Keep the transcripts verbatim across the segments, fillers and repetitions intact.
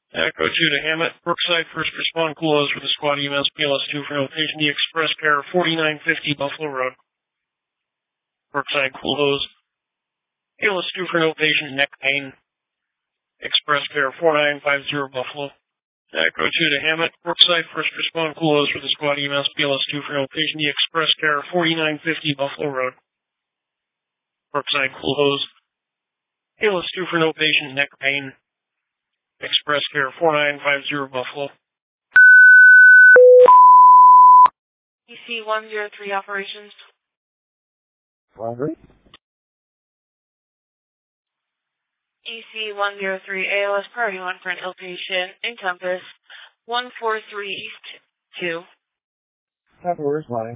Echo two to Hammett. Brookside, first respond closed with a squad E M S P L S two for notation. The express care forty-nine fifty Buffalo Road. Brookside closed. P L S two for notation, neck pain. Express care four nine five zero Buffalo. Echo two to Hammett. Brookside, first respond closed with a squad E M S P L S two for notation. The express care forty-nine fifty Buffalo Road. Brookside closed. P L S two for notation, neck pain. Express care four nine five zero Buffalo. E C one zero three operations. Laundry? E C one zero three A L S priority one for an ill patient. Encompass one four three East two. Where's mine?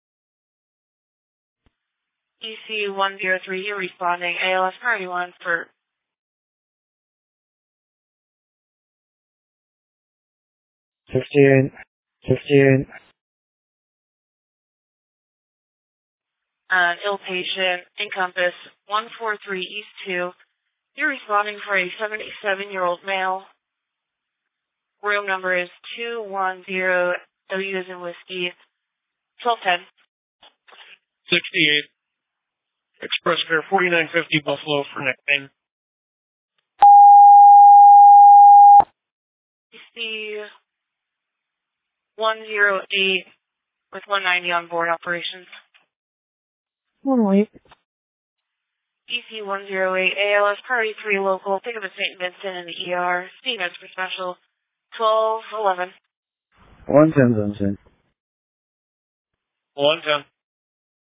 E C one zero three, you're responding. A L S priority one for fifteen. fifteen. an ill patient. Encompass one four three East two. You're responding for a seventy-seven-year-old male. Room number is two one zero, W as in whiskey, twelve ten. sixty-eight. Express care forty-nine fifty Buffalo for neck pain. E C one zero eight with one ninety on board operations. One wait. E C one zero eight, A L S priority three local, pick up at Saint Vincent in the E R, Stevens for special, twelve eleven. one ten, Vincent. one ten.